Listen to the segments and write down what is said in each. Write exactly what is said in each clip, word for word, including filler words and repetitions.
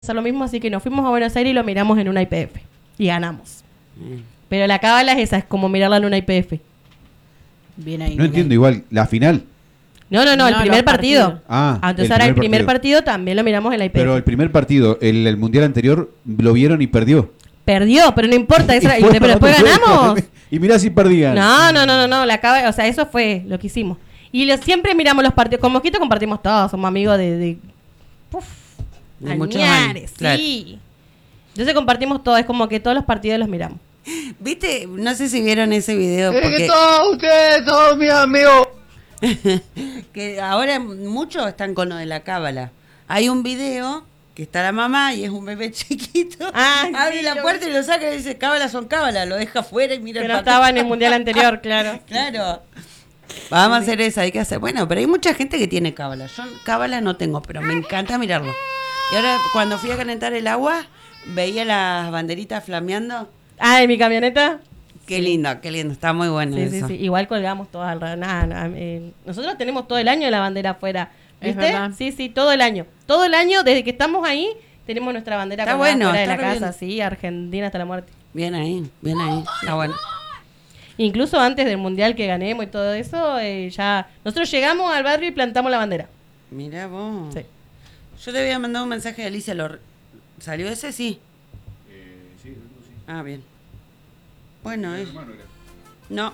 hacer lo mismo, así que nos fuimos a Buenos Aires y lo miramos en una I P F. Y ganamos. Mm. Pero la cábala es esa, es como mirarla en una I P F. Bien ahí. No bien entiendo, ahí. igual, la final. No, no, no, el No, primer los partido. partidos. Ah, Entonces el ahora el primer primer partido. partido también lo miramos en la I P F. Pero el primer partido, el, el mundial anterior, lo vieron y perdió. Perdió, pero no importa. Eso, y y, pero después otro ganamos. juego. Y mirá si perdían. No, no, no, no, no. La cábala, o sea, eso fue lo que hicimos. Y lo, siempre miramos los partidos. Con Mosquito compartimos todos. Somos amigos de... de Puf, De muchos añares, años, claro. sí. Entonces compartimos todo. Es como que todos los partidos los miramos. ¿Viste? No sé si vieron ese video. Es Porque... que todos ustedes, todos mis amigos. que ahora muchos están con lo de la cábala. Hay un video que está la mamá y es un bebé chiquito. Ah, abre sí, la lo puerta y lo saca y dice, cábalas son cábalas. Lo deja afuera y mira Que el no partido. estaba en el mundial anterior, claro. Claro. Vamos a hacer esa, hay que hacer. Bueno, pero hay mucha gente que tiene cábala. Yo cábala no tengo, pero me encanta mirarlo. Y ahora cuando fui a calentar el agua, veía las banderitas flameando. Ah, ¿en mi camioneta? Qué Sí. lindo, qué lindo. Está muy bueno Sí, eso. sí, sí. Igual colgamos todas alrededor. Nada, nada, eh, nosotros tenemos todo el año la bandera afuera. Es ¿Viste? verdad. Sí, sí, todo el año. Todo el año, desde que estamos ahí, tenemos nuestra bandera Está colgada bueno, fuera de la está re casa. bien. Sí, Argentina hasta la muerte. Bien ahí, bien ahí. Está bueno. Incluso antes del mundial que ganemos y todo eso, eh, ya... Nosotros llegamos al barrio y plantamos la bandera. Mirá vos. Sí. Yo te había mandado un mensaje de Alicia. ¿Lo... ¿Salió ese? Sí. Eh, sí, sí. Ah, bien. Bueno, es... No.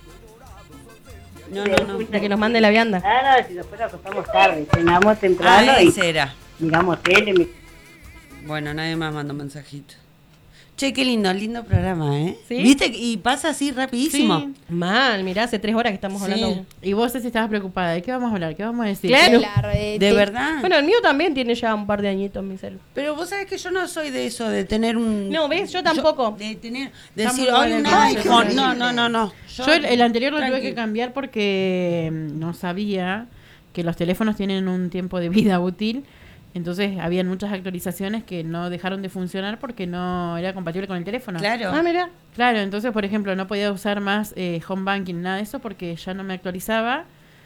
No, no, no. Para que nos mande la vianda. Claro, si después nos acostamos tarde, cenamos temprano Ah, y ese era. miramos tele. mi- Bueno, nadie más mandó mensajito. Che, qué lindo, lindo programa, ¿eh? ¿Sí? ¿Viste? Y pasa así rapidísimo. Sí. Mal, mirá, hace tres horas que estamos Sí. hablando. Y vos, Ceci, estabas preocupada. ¿De qué vamos a hablar? ¿Qué vamos a decir? Claro. ¿De verdad? Bueno, el mío también tiene ya un par de añitos mi celu. Pero vos sabés que yo no soy de eso, de tener un... No, ¿ves? Yo tampoco. de tener... De Está decir, muy hay bueno un el concepto. iPhone. No, no, no, no. Yo el, el anterior lo tuve Tranqui. que cambiar porque mm, no sabía que los teléfonos tienen un tiempo de vida útil. Entonces habían muchas actualizaciones que no dejaron de funcionar porque no era compatible con el teléfono. Claro. Ah, mira. Claro, entonces, por ejemplo, no podía usar más eh, home banking, nada de eso, porque ya no me actualizaba.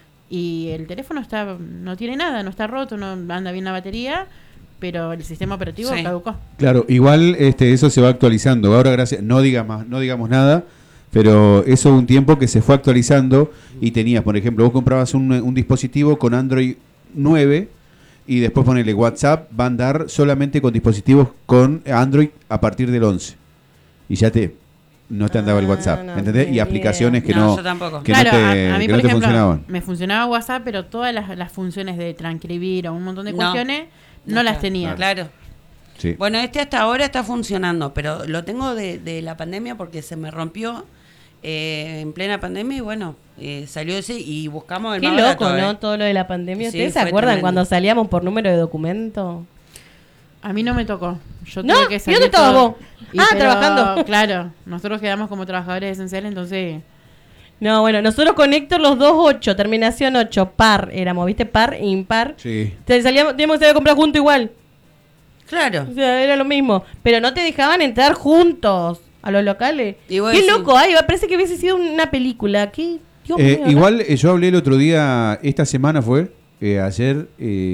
Y el teléfono está no tiene nada, no está roto, no anda bien la batería, pero el sistema operativo Sí. caducó. Claro, igual este, eso se va actualizando. Ahora, gracias, no digas más, no digamos nada, pero eso un tiempo que se fue actualizando y tenías, por ejemplo, vos comprabas un, un dispositivo con Android nueve y después ponele WhatsApp, va a andar solamente con dispositivos con Android a partir del once. Y ya te no te andaba el Ah, WhatsApp, no ¿entendés? tenía Y aplicaciones que No, no, yo tampoco. que claro, no te, a, a mí, que por no te ejemplo, funcionaban. me funcionaba WhatsApp, pero todas las, las funciones de transcribir o un montón de No. cuestiones no, No las está. tenía. Claro. Sí. Bueno, este hasta ahora está funcionando, pero lo tengo de, de la pandemia porque se me rompió eh, en plena pandemia y bueno, eh, salió ese y buscamos el Qué más loco, barato, ¿no? ¿eh? Todo lo de la pandemia. Sí, ¿Ustedes se fue acuerdan tremendo. cuando salíamos por número de documento? A mí no me tocó. Yo ¿No? tuve que ¿Y salir dónde estabas todo- vos? Y Ah, pero, trabajando. Claro, nosotros quedamos como trabajadores esenciales, entonces... No, bueno, nosotros con Héctor los dos ocho, terminación ocho, par éramos, ¿viste? Par, impar. Sí. Te salíamos, teníamos que salir a comprar juntos igual. Claro. O sea, era lo mismo. Pero no te dejaban entrar juntos a los locales. Y vos Qué decís- loco, ay, parece que hubiese sido una película. Qué, Dios Eh, mío, ¿no? igual eh, yo hablé el otro día, esta semana fue, eh, ayer,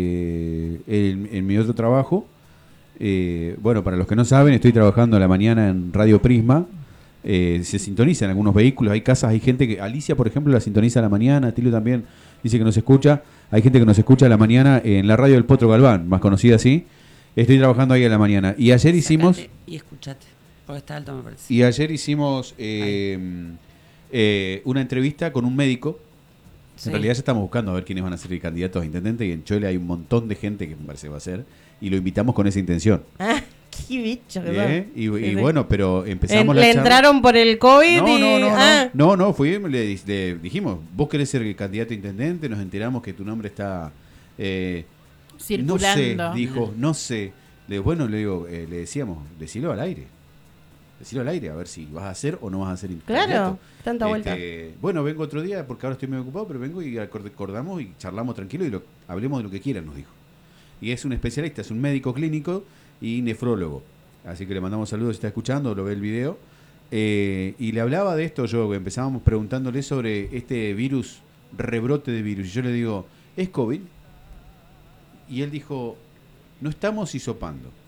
eh, en, en mi otro trabajo. Eh, bueno, para los que no saben, estoy trabajando a la mañana en Radio Prisma. Eh, se sintonizan algunos vehículos, hay casas, hay gente que... Alicia, por ejemplo, la sintoniza a la mañana, Tilio también dice que nos escucha. Hay gente que nos escucha a la mañana en la radio del Potro Galván, más conocida así. Estoy trabajando ahí a la mañana. Y ayer hicimos... Sacate y escuchate, porque está alto me parece. Y ayer hicimos eh, eh, una entrevista con un médico. Sí. En realidad ya estamos buscando a ver quiénes van a ser candidatos a intendente y en Chole hay un montón de gente que me parece va a ser y lo invitamos con esa intención. Ah, qué bicho que ¿Eh? son. Y, Sí, y sí. bueno, pero En- empezamos le la charla. entraron por el COVID No, y... no, no, ah. no, no, no, fui, le, le dijimos, vos querés ser el candidato a intendente, nos enteramos que tu nombre está... Eh, Circulando. No sé, dijo, no sé. Le, bueno, le digo, eh, le decíamos, decilo al aire. Decilo al aire, a ver si vas a hacer o no vas a hacer Claro, candidato. tanta vuelta. Este, bueno, vengo otro día porque ahora estoy medio ocupado, pero vengo y acord- acordamos y charlamos tranquilo y lo, hablemos de lo que quieran, nos dijo. Y es un especialista, es un médico clínico y nefrólogo. Así que le mandamos saludos si está escuchando, lo ve el video. Eh, y le hablaba de esto yo, empezábamos preguntándole sobre este virus, rebrote de virus. Y yo le digo, ¿es COVID? Y él dijo, no estamos hisopando.